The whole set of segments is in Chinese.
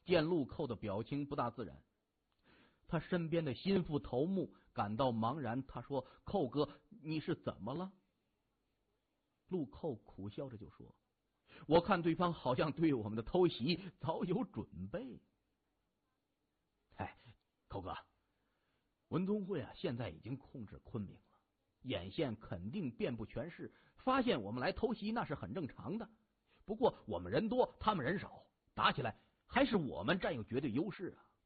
见陆寇的表情不大自然，他身边的心腹头目感到茫然，他说：“寇哥，你是怎么了？”陆寇苦笑着就说：“我看对方好像对我们的偷袭早有准备。”寇哥，文东会现在已经控制昆明了，眼线肯定遍布全市，发现我们来偷袭那是很正常的。不过我们人多，他们人少，打起来还是我们占有绝对优势啊。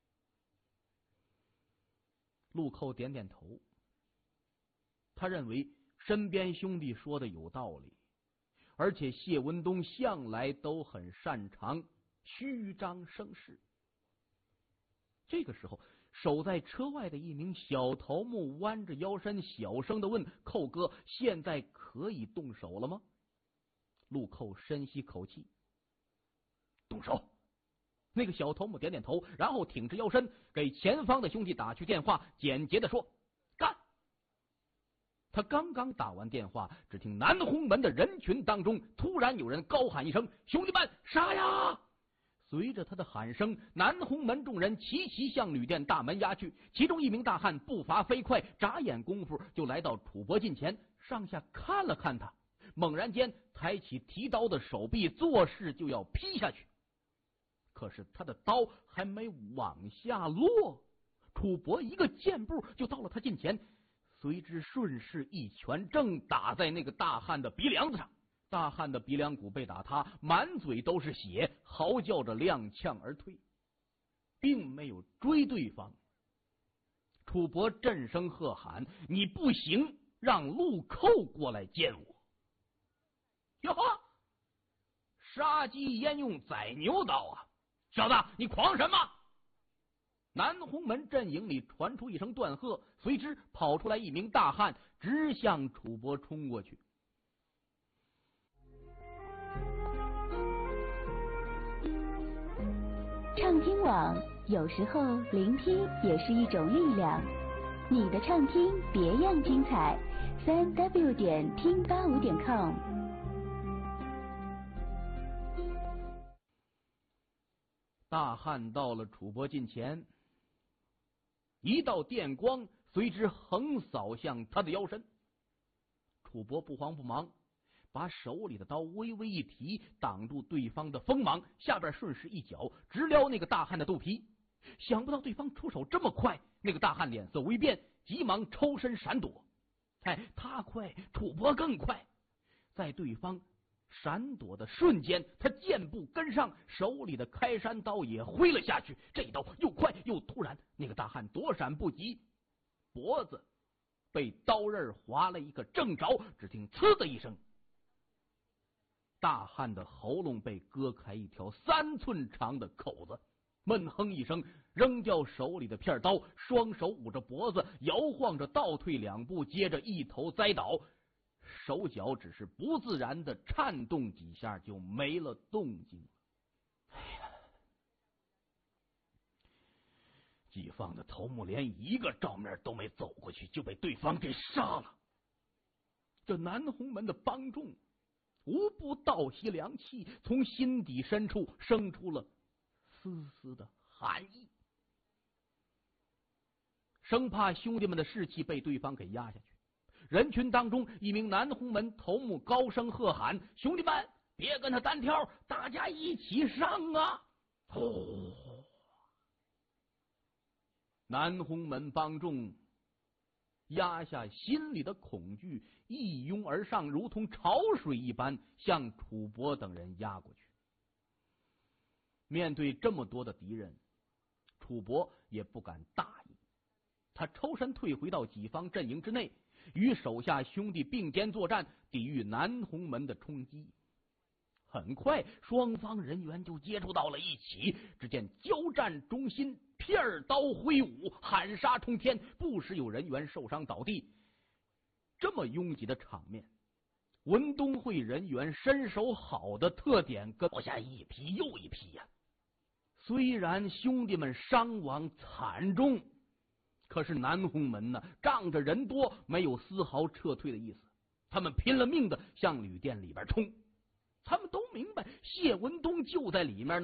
陆寇点点头，他认为身边兄弟说的有道理，而且谢文东向来都很擅长虚张声势。这个时候，守在车外的一名小头目弯着腰身，小声的问：“寇哥，现在可以动手了吗？”陆寇深吸口气：“动手。”那个小头目点点头，然后挺直腰身，给前方的兄弟打去电话，简洁的说：“干！”他刚刚打完电话，只听南红门的人群当中突然有人高喊一声：“兄弟们，杀呀！”随着他的喊声，南红门众人齐齐向旅店大门压去。其中一名大汉步伐飞快，眨眼功夫就来到楚伯近前，上下看了看他，猛然间抬起提刀的手臂，作势就要劈下去。可是他的刀还没往下落，楚伯一个箭步就到了他近前，随之顺势一拳正打在那个大汉的鼻梁子上。大汉的鼻梁骨被打塌，满嘴都是血，嚎叫着踉跄而退，并没有追对方。楚伯震声喝喊：“你不行，让陆寇过来见我！”哟呵，杀鸡焉用宰牛刀啊！小子，你狂什么？南红门阵营里传出一声断喝，随之跑出来一名大汉，直向楚伯冲过去。 畅听网，有时候聆听也是一种力量。你的畅听别样精彩，3w 点听85点com。 大汉到了楚伯近前，一道电光随之横扫向他的腰身。楚伯不慌不忙，把手里的刀微微一提，挡住对方的锋芒，下边顺势一脚直撩那个大汉的肚皮。想不到对方出手这么快，那个大汉脸色微变，急忙抽身闪躲。他快，楚伯更快，在对方闪躲的瞬间，他箭步跟上，手里的开山刀也挥了下去。这一刀又快又突然，那个大汉躲闪不及，脖子被刀刃划了一个正着，只听呲的一声，大汉的喉咙被割开一条3寸长的口子，闷哼一声，扔掉手里的片刀，双手捂着脖子，摇晃着倒退2步，接着一头栽倒，手脚只是不自然的颤动几下，就没了动静了。己方的头目连一个照面都没走过去，就被对方给杀了。这南红门的帮众无不倒吸凉气，从心底深处生出了丝丝的寒意，生怕兄弟们的士气被对方给压下去。人群当中，一名南红门头目高声喝喊：“兄弟们，别跟他单挑，大家一起上啊！”南红门帮众压下心里的恐惧，一拥而上，如同潮水一般向楚伯等人压过去。面对这么多的敌人，楚伯也不敢大意，他抽身退回到己方阵营之内，与手下兄弟并肩作战，抵御南红门的冲击。很快，双方人员就接触到了一起。只见交战中心，片刀挥舞，喊杀冲天，不时有人员受伤倒地。这么拥挤的场面，文东会人员身手好的特点跟落下一批又一批呀。虽然兄弟们伤亡惨重，可是南红门呢，仗着人多，没有丝毫撤退的意思。他们拼了命的向旅店里边冲。他们都明白谢文东就在里面呢。